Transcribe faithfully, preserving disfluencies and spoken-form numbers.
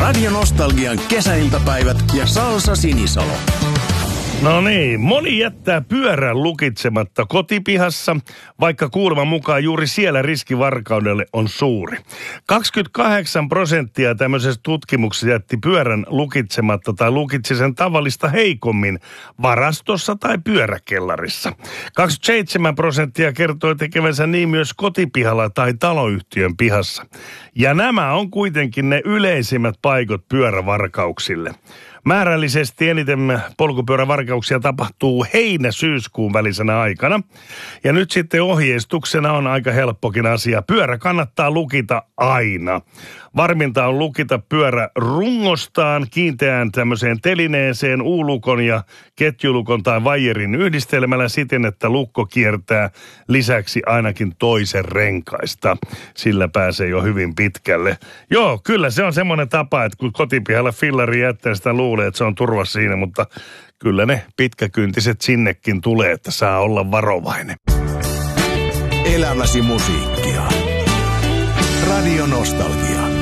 Radio Nostalgian kesäiltapäivät ja Salsa Sinisalo. No niin, moni jättää pyörän lukitsematta kotipihassa, vaikka kuuleman mukaan juuri siellä riski varkaudelle on suuri. kaksikymmentäkahdeksan prosenttia tämmöisessä tutkimuksessa jätti pyörän lukitsematta tai lukitsi sen tavallista heikommin varastossa tai pyöräkellarissa. kaksikymmentäseitsemän prosenttia kertoi tekevänsä niin myös kotipihalla tai taloyhtiön pihassa. Ja nämä on kuitenkin ne yleisimmät paikat pyörävarkauksille. Määrällisesti eniten polkupyörävarkauksia tapahtuu heinä-syyskuun välisenä aikana. Ja nyt sitten ohjeistuksena on aika helppokin asia. Pyörä kannattaa lukita aina. Varminta on lukita pyörä rungostaan kiinteään tämmöiseen telineeseen, U-lukon ja ketjulukon tai vaijerin yhdistelmällä siten, että lukko kiertää lisäksi ainakin toisen renkaista. Sillä pääsee jo hyvin pitkälle. Joo, kyllä se on semmoinen tapa, että kun kotipihalla fillari jättää, sitä luulee, että se on turvassa siinä, mutta kyllä ne pitkäkyntiset sinnekin tulee, että saa olla varovainen. Elämäsi musiikkia. Radio Nostalgia.